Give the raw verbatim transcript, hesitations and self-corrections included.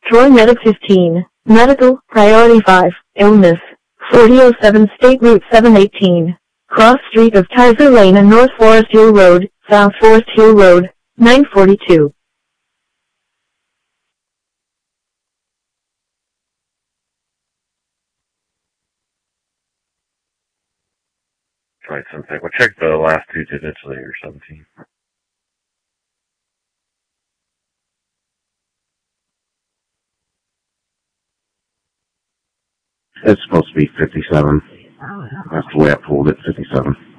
Troy Medic fifteen. Medical, Priority five. Illness. forty oh seven State Route seven eighteen. Cross Street of Kaiser Lane and North Forest Hill Road, South Forest Hill Road, nine forty-two. Try something. We'll check the last two digits of your seventeen. It's supposed to be fifty-seven. That's the way I pulled it, fifty-seven.